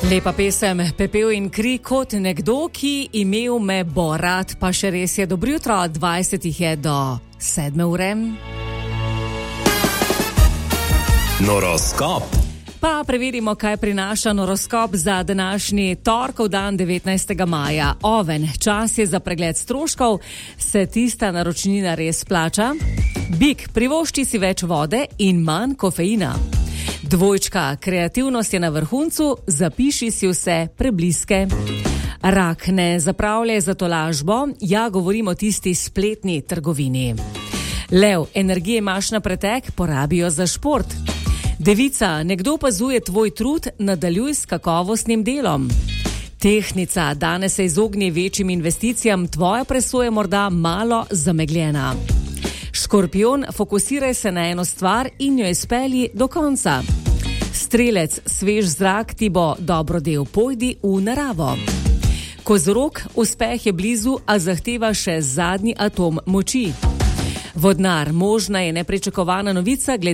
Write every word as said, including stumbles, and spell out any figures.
Lepa pesem, pepel in kri kot nekdo, ki imel me bo rad, pa še res je. Dobro jutro, dvajset je do sedme ure. Noroskop. Pa preverimo, kaj prinaša noroskop za današnji torkov dan devetnajstega maja. Oven, čas je za pregled stroškov, se tista naročnina res plača? Bik, privošči si več vode in manj kofeina. Dvojčka, kreativnost je na vrhuncu, zapiši si vse prebliske. Rak, ne zapravljaj za tolažbo, ja govorim o tisti spletni trgovini. Lev, energije imaš na pretek, porabijo za šport. Devica, nekdo opazuje tvoj trud, nadaljuj s kakovostnim delom. Tehnica, danes se izogni večjim investicijam, tvoja presoja je morda malo zamegljena. Škorpion, fokusiraj se na eno stvar in jo izpelji do konca. Strelec, svež zrak ti bo dobro del, pojdi v naravo. Kozorog, uspeh je blizu, a zahteva še zadnji atom moči. Vodnar, možna je nepričakovana novica glede